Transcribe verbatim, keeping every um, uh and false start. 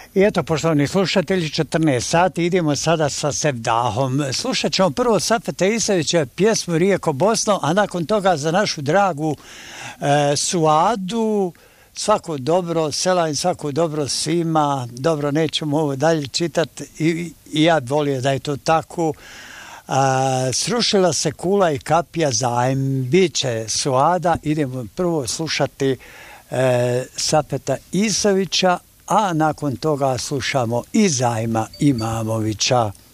I eto, poštovani slušatelji, četrnaest sati, idemo sada sa Sevdahom. Slušat ćemo prvo Safeta Isavića pjesmu Rijeko Bosno, a nakon toga za našu dragu e, Suadu, svako dobro, Selajn, svako dobro svima, dobro, nećemo ovo dalje čitati i, i ja volio da je to tako. A, srušila se kula i kapija zajem, bit će Suada, idemo prvo slušati e, Safeta Isavića, a nakon toga slušamo i Zajma Imamovića.